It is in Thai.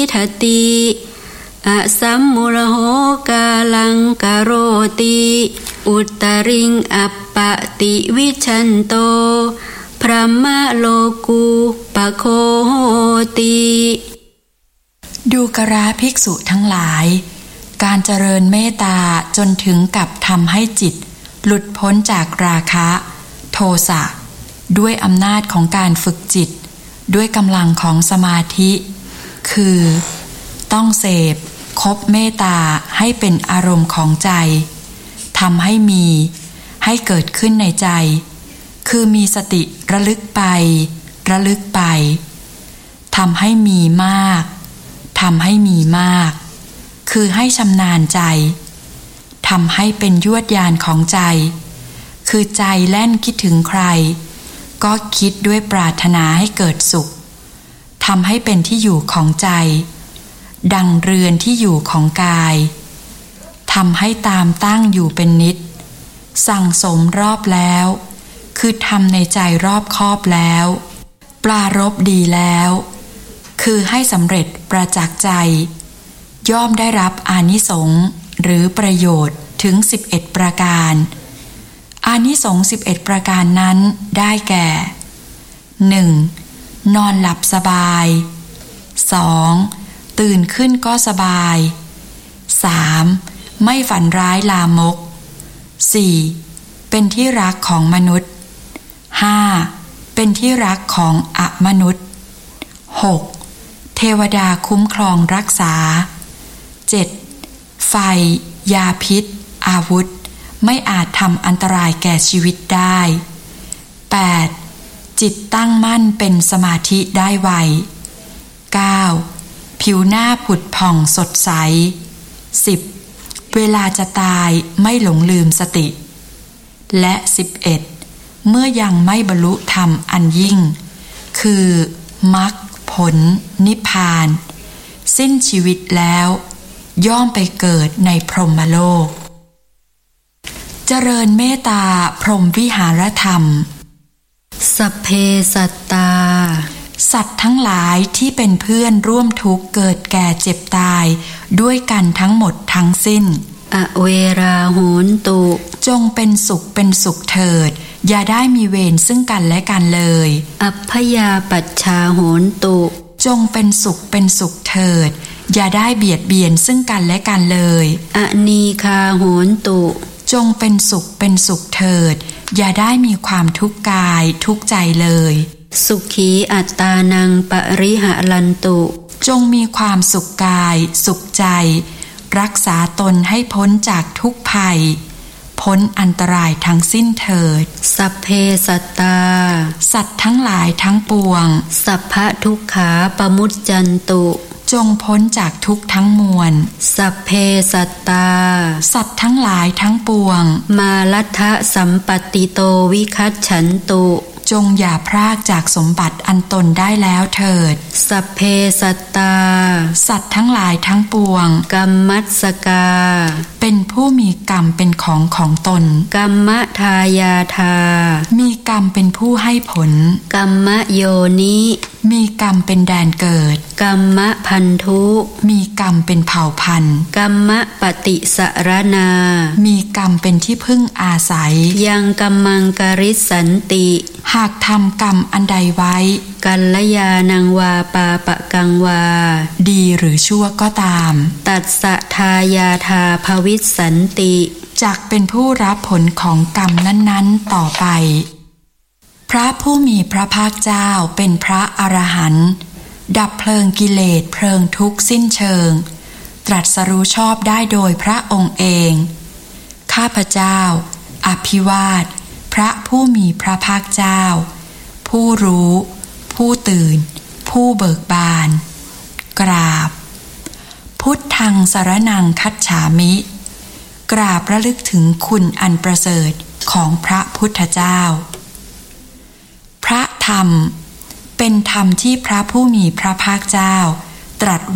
ทติอสัมมุลโหกาลังกโรติอุตตริงอัปปติวิชันโตพรหมโลกุปโคโหติดูกราภิกษุทั้งหลายการเจริญเมตตาจนถึงกับทำให้จิตหลุดพ้นจากราคะโทสะด้วยอำนาจของการฝึกจิตด้วยกำลังของสมาธิคือต้องเสพคบเมตตาให้เป็นอารมณ์ของใจทำให้มีให้เกิดขึ้นในใจคือมีสติระลึกไประลึกไปทำให้มีมากทำให้มีมากคือให้ชำนาญใจทำให้เป็นยวดยานของใจคือใจแล่นคิดถึงใครก็คิดด้วยปรารถนาให้เกิดสุขทำให้เป็นที่อยู่ของใจดังเรือนที่อยู่ของกายทำให้ตามตั้งอยู่เป็นนิจสั่งสมรอบแล้วคือทำในใจรอบคอบแล้วปรารภดีแล้วคือให้สำเร็จประจักษ์ใจย่อมได้รับอานิสงส์หรือประโยชน์ถึง11ประการอานิสงส์11ประการนั้นได้แก่ 1. นอนหลับสบาย 2. ตื่นขึ้นก็สบาย 3. ไม่ฝันร้ายลามก 4. เป็นที่รักของมนุษย์ 5. เป็นที่รักของอมนุษย์ 6. เทวดาคุ้มครองรักษา 7. ไฟยาพิษอาวุธไม่อาจทำอันตรายแก่ชีวิตได้ 8. จิตตั้งมั่นเป็นสมาธิได้ไว 9. ผิวหน้าผุดผ่องสดใส 10. เวลาจะตายไม่หลงลืมสติและ 11. เมื่อยังไม่บรรลุธรรมอันยิ่งคือมรรคผลนิพพานสิ้นชีวิตแล้วย่อมไปเกิดในพรหมโลกเจริญเมตตาพรหมวิหารธรรมสัพเพสัตตาสัตว์ทั้งหลายที่เป็นเพื่อนร่วมทุกข์เกิดแก่เจ็บตายด้วยกันทั้งหมดทั้งสิ้นอเวราโหนตุจงเป็นสุขเป็นสุขเถิดอย่าได้มีเวรซึ่งกันและกันเลยอัพพยาปัชชาโหนตุจงเป็นสุขเป็นสุขเถิดอย่าได้เบียดเบียนซึ่งกันและกันเลยอนีคาโหนตุจงเป็นสุขเป็นสุขเถิดอย่าได้มีความทุกข์กายทุกข์ใจเลยสุขีอัตตานังปริหะลันตุจงมีความสุขกายสุขใจรักษาตนให้พ้นจากทุกภัยพ้นอันตรายทั้งสิ้นเถิดสัพเพสัตตาสัตว์ทั้งหลายทั้งปวงสัพพะทุกขาปมุจจันตุจงพ้นจากทุกข์ทั้งมวลสัพเพสัตตาสัตว์ทั้งหลายทั้งปวงมาลัทธะสัมปติโตวิคัชฉันตุจงอย่าพรากจากสมบัติอันตนได้แล้วเถิดสัพเพสัตตาสัตว์ทั้งหลายทั้งปวงกัมมัสสกาเป็นผู้มีกรรมเป็นของตนกัมมะทายาทามีกรรมเป็นผู้ให้ผลกัมมะโยนิมีกรรมเป็นแดนเกิดกัมมะพันธุมีกรรมเป็นเผ่าพันธุ์กัมมะปฏิสรณามีกรรมเป็นที่พึ่งอาศัยยังกัมมังกริสันติหากทำกรรมอันใดไว้กัลยาณังวาปาปะกังวาดีหรือชั่วก็ตามตัสสะทายาทาภวิสสันติจักเป็นผู้รับผลของกรรมนั้นๆต่อไปพระผู้มีพระภาคเจ้าเป็นพระอรหันต์ดับเพลิงกิเลสเพลิงทุกข์สิ้นเชิงตรัสรู้ชอบได้โดยพระองค์เองข้าพเจ้าอภิวาทพระผู้มีพระภาคเจ้าผู้รู้ผู้ตื่นผู้เบิกบานกราบพุทธังสรณังคัจฉามิกราบระลึกถึงคุณอันประเสริฐของพระพุทธเจ้าพระธรรมเป็นธรรมที่พระผู้มีพระภาคเจ้าตรัส